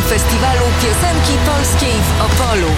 Festiwalu Piosenki Polskiej w Opolu.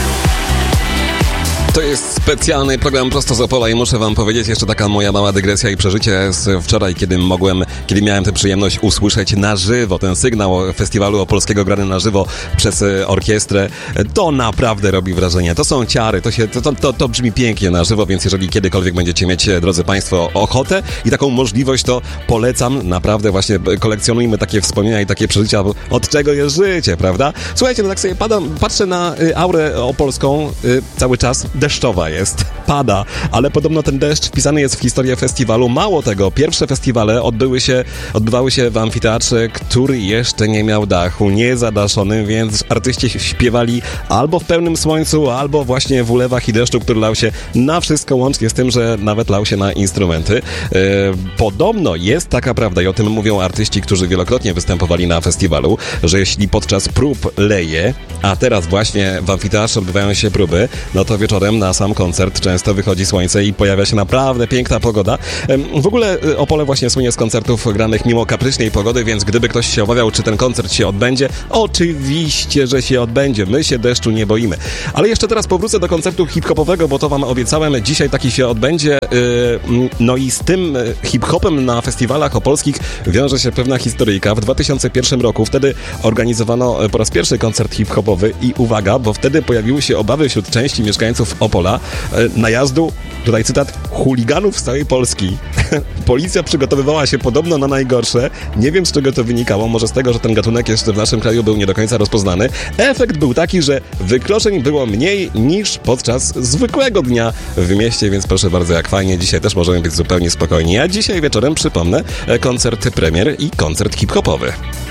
To jest specjalny program prosto z Opola i muszę wam powiedzieć jeszcze taka moja mała dygresja i przeżycie z wczoraj, kiedy miałem tę przyjemność usłyszeć na żywo ten sygnał festiwalu opolskiego grany na żywo przez orkiestrę. To naprawdę robi wrażenie. To są ciary, to brzmi pięknie na żywo, więc jeżeli kiedykolwiek będziecie mieć, drodzy państwo, ochotę i taką możliwość, to polecam. Naprawdę właśnie kolekcjonujmy takie wspomnienia i takie przeżycia, bo od czego jest życie, prawda? Słuchajcie, no tak sobie patrzę na aurę opolską cały czas. Deszczowa jest, pada, ale podobno ten deszcz wpisany jest w historię festiwalu. Mało tego, pierwsze festiwale odbywały się w amfiteatrze, który jeszcze nie miał dachu, niezadaszonym, więc artyści śpiewali albo w pełnym słońcu, albo właśnie w ulewach i deszczu, który lał się na wszystko, łącznie z tym, że nawet lał się na instrumenty. Podobno jest taka prawda i o tym mówią artyści, którzy wielokrotnie występowali na festiwalu, że jeśli podczas prób leje, a teraz właśnie w amfiteatrze odbywają się próby, no to wieczorem na sam koncert często wychodzi słońce i pojawia się naprawdę piękna pogoda. W ogóle Opole właśnie słynie z koncertów granych mimo kapryśnej pogody, więc gdyby ktoś się obawiał, czy ten koncert się odbędzie, oczywiście, że się odbędzie. My się deszczu nie boimy. Ale jeszcze teraz powrócę do koncertu hip-hopowego, bo to wam obiecałem. Dzisiaj taki się odbędzie. No i z tym hip-hopem na festiwalach opolskich wiąże się pewna historyjka. W 2001 roku wtedy organizowano po raz pierwszy koncert hip-hopowy i uwaga, bo wtedy pojawiły się obawy wśród części mieszkańców Opola najazdu, tutaj cytat, chuliganów z całej Polski. Policja przygotowywała się podobno na najgorsze. Nie wiem, z czego to wynikało. Może z tego, że ten gatunek jeszcze w naszym kraju był nie do końca rozpoznany. Efekt był taki, że wykroczeń było mniej niż podczas zwykłego dnia w mieście, więc proszę bardzo, jak fajnie. Dzisiaj też możemy być zupełnie spokojni. A dzisiaj wieczorem, przypomnę, koncert premier i koncert hip-hopowy.